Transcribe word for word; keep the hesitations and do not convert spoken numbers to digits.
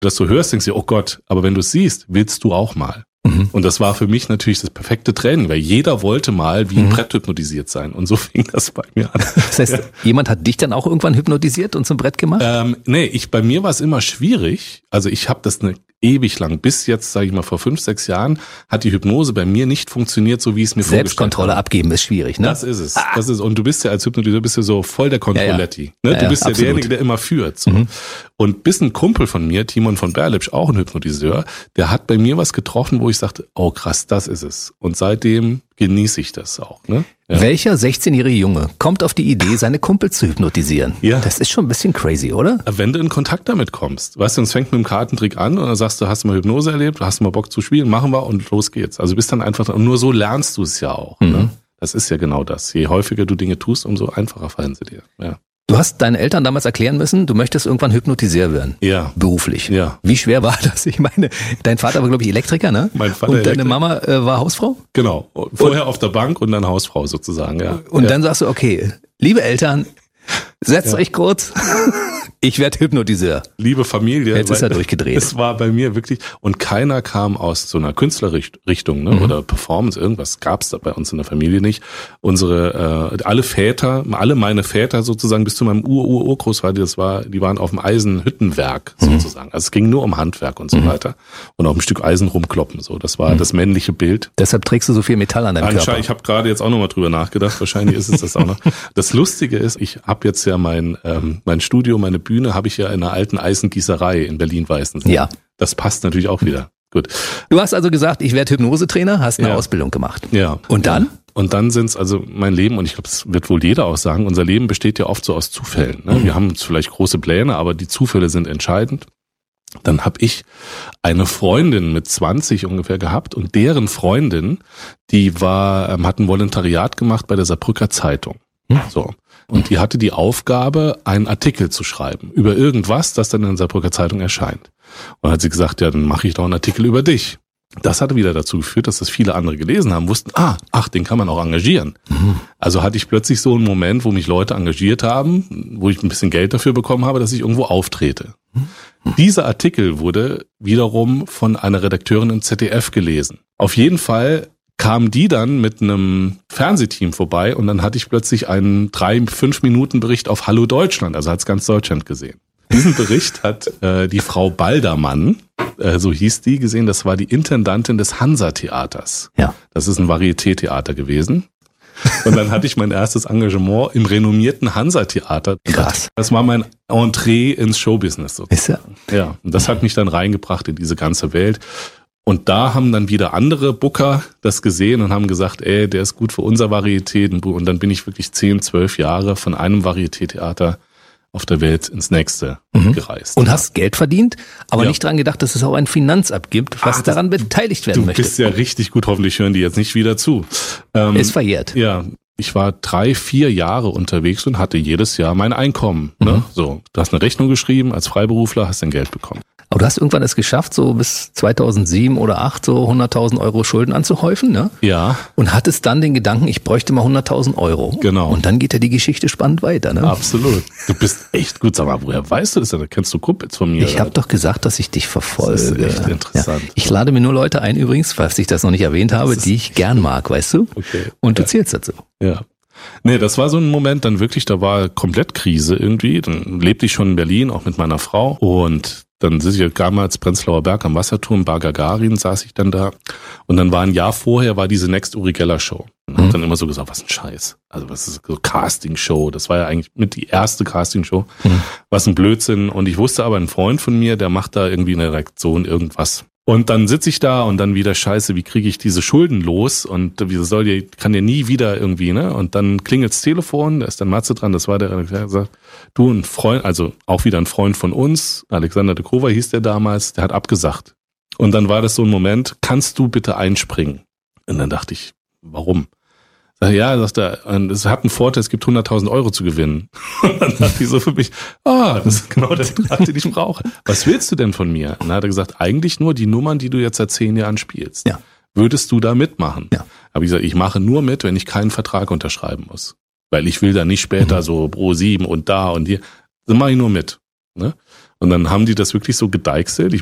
das du hörst, denkst du, oh Gott, aber wenn du es siehst, willst du auch mal. Mhm. Und das war für mich natürlich das perfekte Training, weil jeder wollte mal wie ein mhm. Brett hypnotisiert sein. Und so fing das bei mir an. Das heißt, ja. jemand hat dich dann auch irgendwann hypnotisiert und zum Brett gemacht? Ähm, nee, ich, bei mir war es immer schwierig. Also ich habe das eine ewig lang, bis jetzt, sage ich mal, vor fünf, sechs Jahren, hat die Hypnose bei mir nicht funktioniert, so wie es mir vorgestellt habe. Selbstkontrolle abgeben ist schwierig, ne? Das ist es. Ah. Das ist, und du bist ja als Hypnotiseur bist ja so voll der Controletti. Ja, ja. Ne? Ja, du bist ja, ja derjenige, der immer führt. So. Mhm. Und bis ein Kumpel von mir, Timon von Berlipsch, auch ein Hypnotiseur, der hat bei mir was getroffen, wo ich sagte, oh krass, das ist es. Und seitdem genieße ich das auch. Ne? Ja. Welcher sechzehnjährige Junge kommt auf die Idee, seine Kumpels zu hypnotisieren? Ja. Das ist schon ein bisschen crazy, oder? Wenn du in Kontakt damit kommst. Weißt du, es fängt mit dem Kartentrick an und dann sagst du, hast du mal Hypnose erlebt, hast du mal Bock zu spielen, machen wir und los geht's. Also bist dann einfach, und nur so lernst du es ja auch. Mhm. Ne? Das ist ja genau das. Je häufiger du Dinge tust, umso einfacher fallen sie dir. Ja. Du hast deinen Eltern damals erklären müssen, du möchtest irgendwann Hypnotiseur werden. Ja. Beruflich. Ja. Wie schwer war das? Ich meine, dein Vater war, glaube ich, Elektriker, ne? Mein Vater Und deine Elektrik- Mama äh, war Hausfrau? Genau. Vorher und, auf der Bank und dann Hausfrau sozusagen, ja. Und ja. dann sagst du, okay, liebe Eltern, setzt ja. euch kurz. Ich werde Hypnotiseur. Liebe Familie. Jetzt ist er durchgedreht. Es war bei mir wirklich, und keiner kam aus so einer Künstlerrichtung, ne, mhm. oder Performance, irgendwas gab's da bei uns in der Familie nicht. Unsere, äh, alle Väter, alle meine Väter sozusagen bis zu meinem Ur-Ur-Urgroßvater, das war, die waren auf dem Eisenhüttenwerk mhm. sozusagen. Also es ging nur um Handwerk und so mhm. weiter. Und auf ein Stück Eisen rumkloppen, so. Das war mhm. das männliche Bild. Deshalb trägst du so viel Metall an deinem Körper. Ich habe gerade jetzt auch nochmal drüber nachgedacht. Wahrscheinlich ist es das auch noch. Das Lustige ist, ich habe jetzt ja mein, ähm, mein Studio, meine Bühne habe ich ja in einer alten Eisengießerei in Berlin-Weißensee. Ja. Das passt natürlich auch wieder. Gut. Du hast also gesagt, ich werde Hypnosetrainer, hast eine ja. Ausbildung gemacht. Ja. Und dann? Und dann sind's also mein Leben, und ich glaube, das wird wohl jeder auch sagen, unser Leben besteht ja oft so aus Zufällen. Ne? Mhm. Wir haben uns vielleicht große Pläne, aber die Zufälle sind entscheidend. Dann habe ich eine Freundin mit zwanzig ungefähr gehabt und deren Freundin, die war, ähm, hat ein Volontariat gemacht bei der Saarbrücker Zeitung. Mhm. So. Und die hatte die Aufgabe, einen Artikel zu schreiben über irgendwas, das dann in der Saarbrücker Zeitung erscheint. Und dann hat sie gesagt, ja, dann mache ich doch einen Artikel über dich. Das hatte wieder dazu geführt, dass das viele andere gelesen haben, wussten, ah, ach, den kann man auch engagieren. Mhm. Also hatte ich plötzlich so einen Moment, wo mich Leute engagiert haben, wo ich ein bisschen Geld dafür bekommen habe, dass ich irgendwo auftrete. Mhm. Dieser Artikel wurde wiederum von einer Redakteurin im Z D F gelesen. Auf jeden Fall kam die dann mit einem Fernsehteam vorbei und dann hatte ich plötzlich einen drei, fünf Minuten Bericht auf Hallo Deutschland, also hat's ganz Deutschland gesehen. Diesen Bericht hat äh, die Frau Baldermann, äh, so hieß die, gesehen, das war die Intendantin des Hansa-Theaters. Ja. Das ist ein Varieté-Theater gewesen. Und dann hatte ich mein erstes Engagement im renommierten Hansa-Theater. Krass. Das war mein Entree ins Showbusiness sozusagen. Ist ja. Ja, und das hat mich dann reingebracht in diese ganze Welt. Und da haben dann wieder andere Booker das gesehen und haben gesagt, ey, der ist gut für unser Varieté. Und dann bin ich wirklich zehn, zwölf Jahre von einem Varieté-Theater auf der Welt ins nächste mhm. gereist. Und hast Geld verdient, aber ja. nicht dran gedacht, dass es auch ein Finanzamt gibt, was ah, daran beteiligt werden du möchte. Du bist ja richtig gut, hoffentlich hören die jetzt nicht wieder zu. Ähm, ist verjährt. Ja, ich war drei, vier Jahre unterwegs und hatte jedes Jahr mein Einkommen. Mhm. Ne? So, du hast eine Rechnung geschrieben, als Freiberufler hast dein Geld bekommen. Aber du hast irgendwann es geschafft, so bis zweitausendsieben oder acht so hunderttausend Euro Schulden anzuhäufen, ne? Ja. Und hattest dann den Gedanken, ich bräuchte mal hunderttausend Euro. Genau. Und dann geht ja die Geschichte spannend weiter, ne? Absolut. Du bist echt gut. Sag mal, woher weißt du das denn? Da kennst du Kumpels von mir. Ich habe doch gesagt, dass ich dich verfolge. Das ist echt interessant. Ja. Ich lade mir nur Leute ein übrigens, falls ich das noch nicht erwähnt habe, die ich gern mag, weißt du? Okay. Und du ja. zählst dazu. Ja. Nee, das war so ein Moment dann wirklich, da war komplett Krise irgendwie. Dann lebte ich schon in Berlin, auch mit meiner Frau. Und dann sitze ich damals Prenzlauer Berg am Wasserturm, Bar Gagarin saß ich dann da. Und dann war ein Jahr vorher, war diese Next Uri Geller Show. Und mhm. hab dann immer so gesagt, was ein Scheiß. Also was ist so Casting-Show? Das war ja eigentlich mit die erste Casting-Show. Mhm. Was ein Blödsinn. Und ich wusste aber, ein Freund von mir, der macht da irgendwie eine Reaktion, irgendwas. Und dann sitze ich da und dann wieder Scheiße, wie kriege ich diese Schulden los? Und wie soll die, kann ja nie wieder irgendwie, ne? Und dann klingelt's Telefon, da ist dann Matze dran, das war der, der sagt, du, ein Freund, also auch wieder ein Freund von uns, Alexander de Kover hieß der damals, der hat abgesagt. Und dann war das so ein Moment, kannst du bitte einspringen? Und dann dachte ich, warum? Ja, sagt er, es hat einen Vorteil, es gibt hunderttausend Euro zu gewinnen. Und dann dachte ich so für mich, ah, das ist genau der Betrag, den ich brauche. Was willst du denn von mir? Und dann hat er gesagt, eigentlich nur die Nummern, die du jetzt seit zehn Jahren spielst. Ja. Würdest du da mitmachen? Ja. Habe ich gesagt, ich mache nur mit, wenn ich keinen Vertrag unterschreiben muss. Weil ich will da nicht später mhm. so Pro sieben und da und hier. Dann mache ich nur mit. Ne? Und dann haben die das wirklich so gedeichselt. Ich